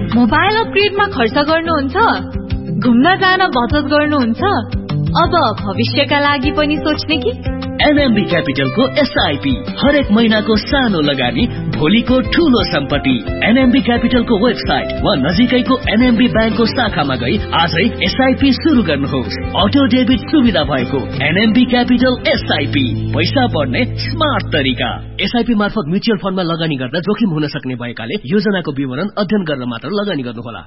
Mobile अपग्रेडमा खर्च गर्नुहुन्छ? घुम्न जान बचत गर्नुहुन्छ? अब भविष्यका लागि पनि सोच्ने कि? एनएमबी क्यापिटलको एसआईपी हरेक महिनाको सानो लगानी भोलिको ठूलो सम्पत्ति। एनएमबी क्यापिटलको वेबसाइट वा नजिकैको एनएमबी ब्याङ्कको शाखामा गई आजै एसआईपी सुरु गर्नुहोस्। अटो डेबिट सुविधा भएको एनएमबी क्यापिटल एसआईपी, पैसा बढ्ने स्मार्ट तरिका। एसआईपी मार्फत म्युचुअल फन्डमा लगानी गर्दा जोखिम हुन सक्ने भएकाले योजनाको विवरण अध्ययन गरेर मात्र लगानी गर्नुहोला।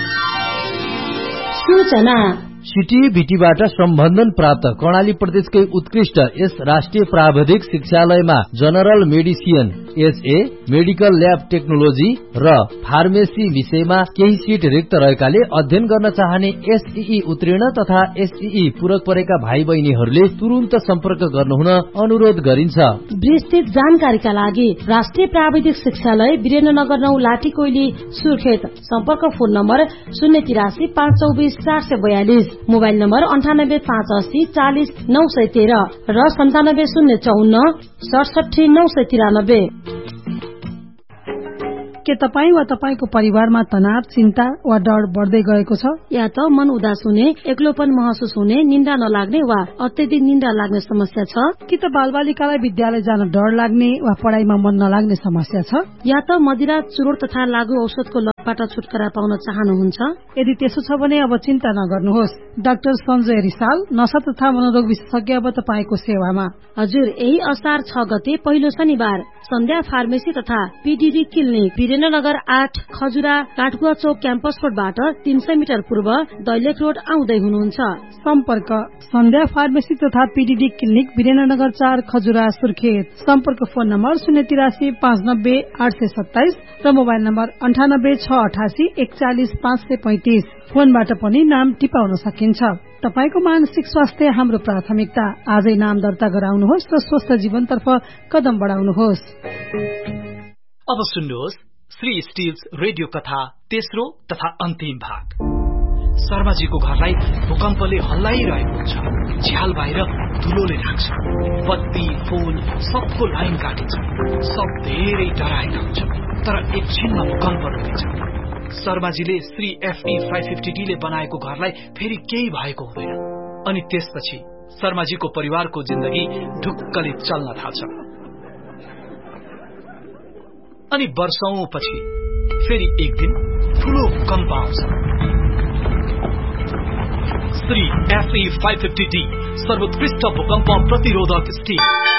सूचना सिटीभिटीबाट सम्बन्धन प्राप्त कर्णाली प्रदेशकै उत्कृष्ट यस राष्ट्रिय प्राविधिक शिक्षालयमा general medicine SA, medical lab technology र फार्मेसी विषयमा केही सिट रिक्त रहेकाले अध्ययन गर्न चाहने एसईई उत्तीर्ण तथा एसईई पूरक परेका भाइ बहिनीहरूले तुरुन्त सम्पर्क गर्नुहुन अनुरोध गरिन्छ। विस्तृत जानकारीका लागि राष्ट्रिय प्राविधिक शिक्षालय वीरेन्द्रनगर 9 लाठी कोइली सुर्खेत। सम्पर्क फोन नम्बर 083 524 442, मोबाइल नम्बर 98 580 40 913 र 97 054 67 993। के तपाईँ वा तपाईको परिवारमा तनाव, चिन्ता वा डर बढ्दै गएको छ? या त मन उदास हुने, एक्लोपन महसुस हुने, निन्द्रा नलाग्ने वा अत्यधिक निन्द्रा लाग्ने समस्या छ? कि त बालबालिकालाई विद्यालय जान डर लाग्ने वा पढाइमा मन नलाग्ने समस्या छ? या त मदिरा, चुरोट तथा लागु औषधको लतबाट छुटकारा पाउन चाहनुहुन्छ? यदि त्यसो छ भने अब चिन्ता नगर्नुहोस्। डाक्टर सञ्जय रिसाल, नशा तथा मनोरोग विशेषज्ञ अब तपाईको सेवामा। हजुर, यही असार 6 गते पहिलो शनिबार सन्ध्या फार्मेसी तथा पीडीडी क्लिनिक वीरेन्द्रनगर 8 खजुरा काठगुवा चौक क्याम्पस रोडबाट 300 मिटर पूर्व दैलेख रोड आउँदै हुनुहुन्छ। सम्पर्क सन्ध्या फार्मेसी तथा पीडीडी क्लिनिक वीरेन्द्रनगर 4 खजुरा सुर्खेत। सम्पर्क फोन नम्बर 083 590 827 र मोबाइल नम्बर 98 688 41 535। फोनबाट पनि नाम टिपाउन सकिन्छ। तपाईको मानसिक स्वास्थ्य हाम्रो प्राथमिकता। आजै नाम दर्ता गराउनुहोस् र स्वस्थ जीवनतर्फ कदम बढाउनुहोस्। अब सुन्नुहोस् श्री स्टिल्स रेडियो कथा तेस्रो तथा अन्तिम भाग। शर्माजीको घरलाई भूकम्पले हल्लाइरहेको हुन्छ। झ्याल बाहिर धुलोले ढाक्छ। बत्ती, फोन सबको लाइन काटिन्छ। सब धेरै डराएका हुन्छ। तर एकछिनमा भूकम्प रोकिन्छ। शर्माजीले श्री एफई 550D ले बनाएको घरलाई फेरि केही भएको हुँदैन। अनि त्यसपछि शर्माजीको परिवारको जिन्दगी ढुक्कले चल्न थाल्छ। अनि वर्षौंपछि फेरि एक दिन ठूलो भूकम्प आउँछ। श्री एफई 550D सर्वोत्कृष्ट भूकम्प प्रतिरोधक स्टिल।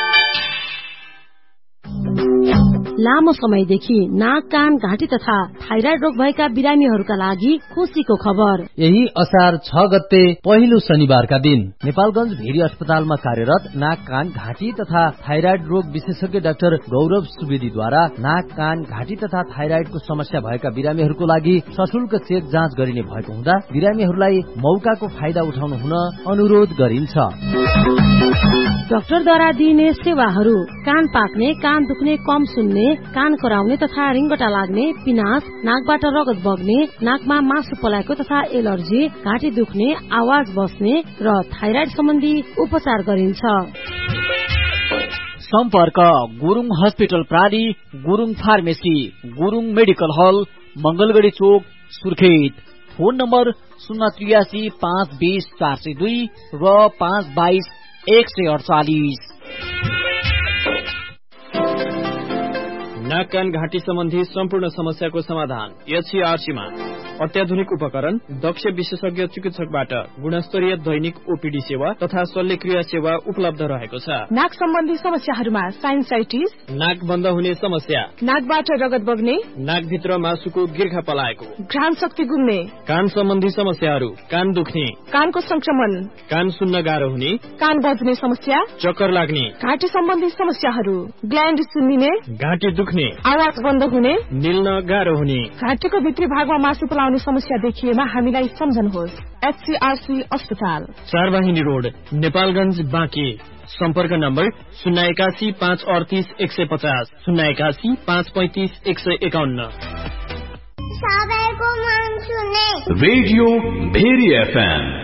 लामो समयदेखि नाक, कान, घाँटी तथा थाइराइड रोग भएका बिरामीहरूका लागि खुसीको खबर। यही असार 6 गते पहिलो शनिबारका दिन नेपालगञ्ज भेरी अस्पतालमा कार्यरत नाक, कान, घाँटी तथा थाइराइड रोग विशेषज्ञ डाक्टर गौरव सुवेदीद्वारा नाक, कान, घाँटी तथा थाइराइडको समस्या भएका बिरामीहरूको लागि सशुल्क चेक जाँच गरिने भएको हुँदा बिरामीहरूलाई मौकाको फाइदा उठाउनु हुन अनुरोध गरिन्छ। डाक्टरद्वारा दिइने सेवाहरू: कान पाक्ने, कान दुख्ने, कम सुन्ने, कान कराउने तथा रिङ्गटा लाग्ने, पिनास, नाकबाट रगत बग्ने, नाकमा मासु पलाएको तथा एलर्जी, घाँटी दुख्ने, आवाज बस्ने र थाइराइड सम्बन्धी उपचार गरिन्छ। सम्पर्क Gurung hospital प्राली, Gurung pharmacy, Gurung medical हल, मंगलगढी चोक सुर्खेत। फोन नम्बर 083 520 402 र 522 148। नाक, कान, घाँटी सम्बन्धी सम्पूर्ण समस्याको समाधान एचसीआरसीमा। अत्याधुनिक उपकरण, दक्ष विशेषज्ञ चिकित्सकबाट गुणस्तरीय दैनिक ओपीडी सेवा तथा शल्यक्रिया सेवा उपलब्ध रहेको छ। नाक सम्बन्धी समस्याहरूमा साइनसाइटिस, नाक बन्द हुने समस्या, नाकबाट रगत बग्ने, नाकभित्र मासुको गिर्खा पलाएको, घ्राण शक्ति गुम्ने, कान सम्बन्धी समस्याहरू, कान दुख्ने, कानको संक्रमण, कान सुन्न गाह्रो हुने, कान बज्ने समस्या, चक्कर लाग्ने, घाँटी सम्बन्धी समस्याहरू, ग्ल्यान्ड सुन्निने, घाँटी दुख्ने, आवाज बन्द हुने, निल्न गाह्रो हुने, घाँटीको भित्री भागमा मासु पलाउने समस्या देखिएमा हामीलाई सम्झनुहोस्। एचसीआरसी अस्पताल, 4 वाहिनी रोड, नेपालगञ्ज, बाँके। सम्पर्क नम्बर 081 538 150, 081 535 151। सबैको मन सुने रेडियो भेरी एफएम